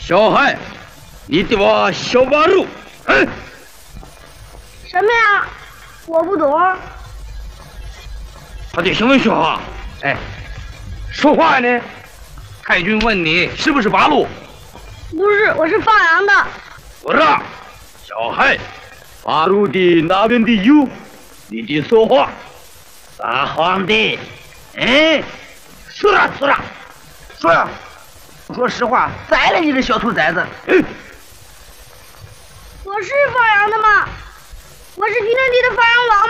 小孩，你对我小八路， 什么呀？我不懂。 他对新闻说话，哎，说话呢？太君问你是不是八路？ 不是，我是放羊的。 不是，小孩，八路的那边的有你的说话，撒谎的，说了，说呀，说实话，宰了你这小兔崽子！ 我是放羊的吗？我是军政地的放羊王。